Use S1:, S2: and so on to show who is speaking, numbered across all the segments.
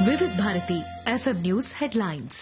S1: వివిధ Bharati FM news headlines.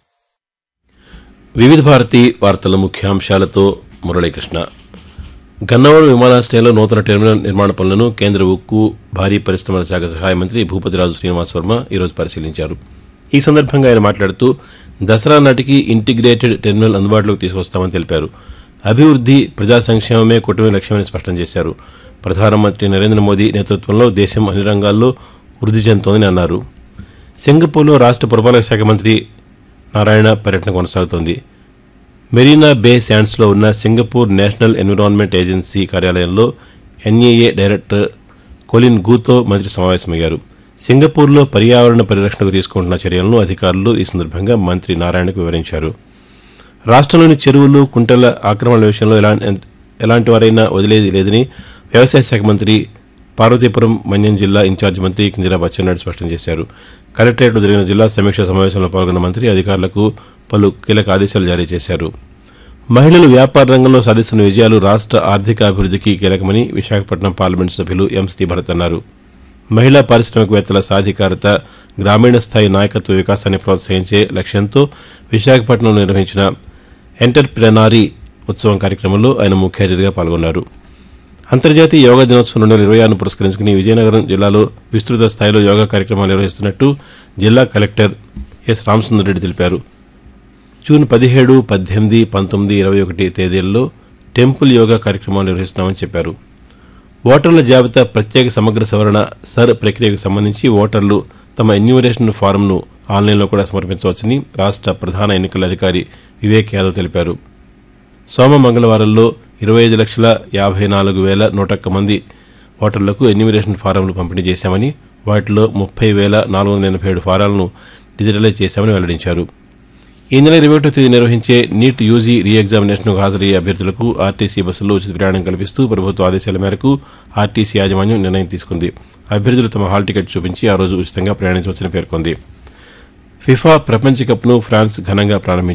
S2: వివిధ భారతి వార్తల ముఖ్యాంశాలతో మురళీకృష్ణ. గన్నవరం విమానాశ్రయంలో నూతన టెర్మినల్ నిర్మాణ పనులను కేంద్ర ఉక్కు భారీ పరిశ్రమల శాఖ సహాయ మంత్రి భూపతిరాజు శ్రీనివాస్ వర్మ ఈరోజు పరిశీలించారు. ఈ సందర్భంగా ఆయన మాట్లాడుతూ దసరా నాటికి ఇంటిగ్రేటెడ్ టెర్మినల్ అందుబాటులోకి తీసుకొస్తామని తెలిపారు. అభివృద్ది, ప్రజా సంక్షేమమే కూటమి లక్ష్యమని స్పష్టం చేశారు. ప్రధానమంత్రి నరేంద్ర మోదీ నేతృత్వంలో దేశం అన్ని రంగాల్లో వృద్ధి చెందుతోందని అన్నారు. సింగపూర్లో రాష్ట్ర పురపాలక శాఖ మంత్రి నారాయణ పర్యటన కొనసాగుతోంది. మెరీనా బే శాండ్స్లో ఉన్న సింగపూర్ నేషనల్ ఎన్విరాన్మెంట్ ఏజెన్సీ కార్యాలయంలో ఎన్ఏఏ డైరెక్టర్ కొలిన్ గూతో మంత్రి సమావేశమయ్యారు. సింగపూర్లో పర్యావరణ పరిరక్షణకు తీసుకుంటున్న చర్యలను అధికారులు ఈ సందర్భంగా మంత్రి నారాయణకు వివరించారు. రాష్ట్రంలోని చెరువులు, కుంటల ఆక్రమణల విషయంలో ఎలాంటి వారైనా వదిలేది లేదని వ్యవసాయ శాఖ మంత్రి, పార్వతీపురం మన్యం జిల్లా ఇన్ఛార్జి మంత్రి కింజరాపు అచ్చెన్నాయుడు స్పష్టం చేశారు. కలెక్టరేట్లో జరిగిన జిల్లా సమీక్షా సమావేశంలో పాల్గొన్న మంత్రి అధికారులకు పలు కీలక ఆదేశాలు జారీ చేశారు. మహిళలు వ్యాపార రంగంలో సాధిస్తున్న విజయాలు రాష్ట్ర ఆర్థికాభివృద్ధికి కీలకమని విశాఖపట్నం పార్లమెంటు సభ్యులు ఎం శ్రీభరత్ అన్నారు. మహిళా పారిశ్రామికవేత్తల సాధికారత, గ్రామీణ స్థాయి నాయకత్వ వికాసాన్ని ప్రోత్సహించే లక్ష్యంతో విశాఖపట్నంలో నిర్వహించిన ఎంటర్ప్రెనారీ ఉత్సవం కార్యక్రమంలో ఆయన ముఖ్య అతిథిగా పాల్గొన్నారు. అంతర్జాతీయ యోగా దినోత్సవం 2026ను పురస్కరించుకుని విజయనగరం జిల్లాలో విస్తృత స్థాయిలో యోగా కార్యక్రమాలు నిర్వహిస్తున్నట్టు జిల్లా కలెక్టర్ ఎస్ రామసుందర్ రెడ్డి తెలిపారు. జూన్ 17, 18, 19, 21 తేదీల్లో టెంపుల్ యోగా కార్యక్రమాలు నిర్వహిస్తున్నామని చెప్పారు. ఓటర్ల జాబితా ప్రత్యేక సమగ్ర సవరణ సర్ ప్రక్రియకు సంబంధించి ఓటర్లు తమ ఎన్యూమరేషన్ ఫారంను ఆన్లైన్లో కూడా సమర్పించవచ్చని రాష్ట్ర ప్రధాన ఎన్నికల అధికారి వివేక్ యాదవ్ తెలిపారు. సోమ మంగళవారంలో 25,54,101 మంది ఓటర్లకు ఎన్యూమరేషన్ ఫారంలు పంపిణీ చేశామని, వాటిలో 30,487 ఫారాలను డిజిటలైజ్ చేశామని వెల్లడించారు. ఈ నెల 21వ తేదీ నిర్వహించే నీట్ యూజీ రీ ఎగ్జామినేషన్కు హాజరయ్యే అభ్యర్థులకు ఆర్టీసీ బస్సుల్లో ఉచిత ప్రయాణం కల్పిస్తూ ప్రభుత్వ ఆదేశాల మేరకు ఆర్టీసీ యాజమాన్యం నిర్ణయం తీసుకుంది. అభ్యర్థులు తమ హాల్ టికెట్ చూపించి ఆ రోజు ఉచితంగా ప్రయాణించవచ్చని పేర్కొంది. ఫిఫా ప్రపంచ కప్ను ఫ్రాన్స్ ఘనంగా ప్రారంభించింది.